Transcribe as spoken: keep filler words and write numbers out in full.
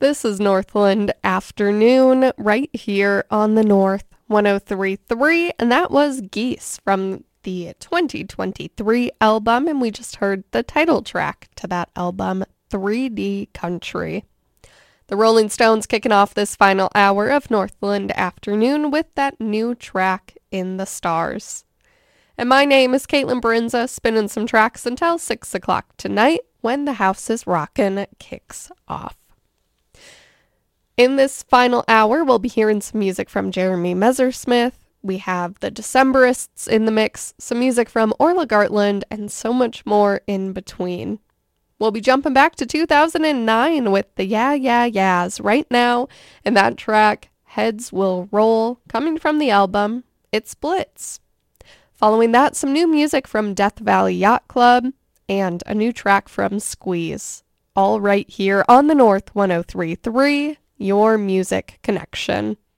This is Northland Afternoon right here on the North one oh three point three, and that was Geese from the twenty twenty-three album, and we just heard the title track to that album, three D Country. The Rolling Stones kicking off this final hour of Northland Afternoon with that new track, In the Stars. And my name is Caitlin Brinza, spinning some tracks until six o'clock tonight when the House is Rockin' kicks off. In this final hour, we'll be hearing some music from Jeremy Messersmith. We have the Decemberists in the mix, some music from Orla Gartland, and so much more in between. We'll be jumping back to two thousand nine with the Yeah Yeah Yeahs right now, and that track, Heads Will Roll, coming from the album It Splits. Following that, some new music from Death Valley Yacht Club, and a new track from Squeeze. All right here on the North one oh three point three, your music connection.